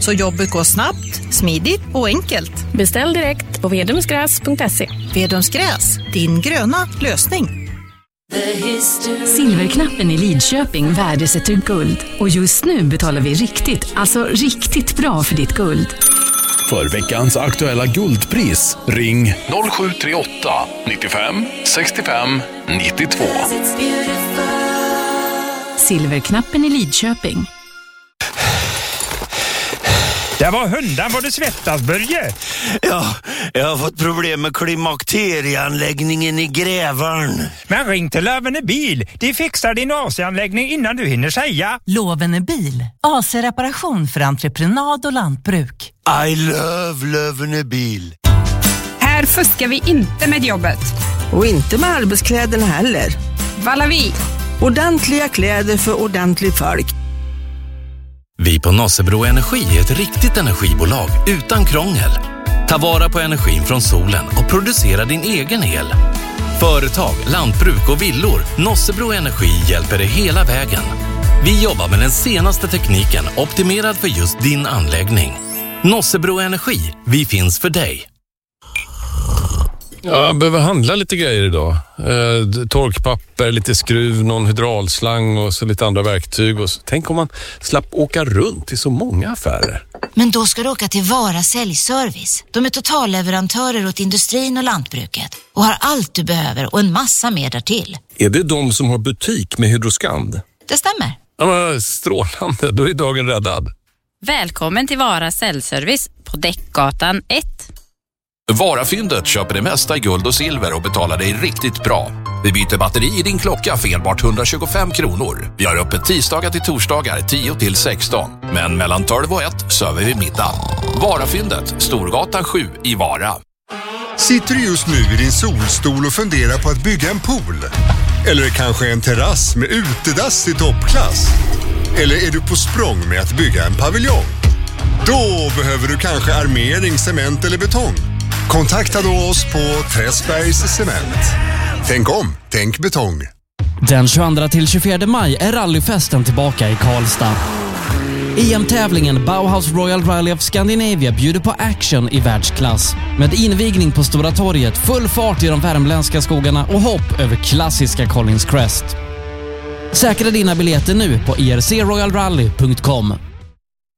Så jobbet går snabbt, smidigt och enkelt. Beställ direkt på vedumsgräs.se. Vedumsgräs, din gröna lösning. Silverknappen i Lidköping värdesätter guld. Och just nu betalar vi riktigt bra för ditt guld. För veckans aktuella guldpris, ring 0738 95 65 92. Silverknappen i Lidköping. Det var hundan vad du svettas, Börje. Ja, jag har fått problem med klimakterieanläggningen i Grävarn. Men ring till Lövene bil. De fixar din AC-anläggning innan du hinner säga. Lövene bil. AC-reparation för entreprenad och lantbruk. I love Lövene bil. Här fuskar vi inte med jobbet. Och inte med arbetskläderna heller. Valavi. Ordentliga kläder för ordentligt folk. Vi på Nossebro Energi är ett riktigt energibolag utan krångel. Ta vara på energin från solen och producera din egen el. Företag, lantbruk och villor, Nossebro Energi hjälper dig hela vägen. Vi jobbar med den senaste tekniken optimerad för just din anläggning. Nossebro Energi, vi finns för dig. Ja, jag behöver handla lite grejer idag. Torkpapper, lite skruv, någon hydraulslang och så lite andra verktyg. Och så. Tänk om man slapp åka runt i så många affärer. Men då ska du åka till Vara Säljservice. De är totalleverantörer åt industrin och lantbruket och har allt du behöver och en massa mer därtill. Är det de som har butik med Hydroskand? Det stämmer. Ja, men strålande, då är dagen räddad. Välkommen till Vara Säljservice på Däckgatan 1. Varafyndet köper det mesta i guld och silver och betalar dig riktigt bra. Vi byter batteri i din klocka för enbart 125 kronor. Vi har öppet tisdagar till torsdagar 10 till 16. Men mellan 12 och 1 söver vi middag. Varafyndet, Storgatan 7 i Vara. Sitter du just nu i din solstol och funderar på att bygga en pool? Eller kanske en terrass med utedass i toppklass? Eller är du på språng med att bygga en paviljong? Då behöver du kanske armering, cement eller betong. Kontakta då oss på Träsbergs Cement. Tänk om, tänk betong. Den 22 till 24 maj är rallyfesten tillbaka i Karlstad. EM-tävlingen Bauhaus Royal Rally of Scandinavia bjuder på action i världsklass. Med invigning på Stora torget, full fart i de värmländska skogarna och hopp över klassiska Collins Crest. Säkra dina biljetter nu på ircroyalrally.com.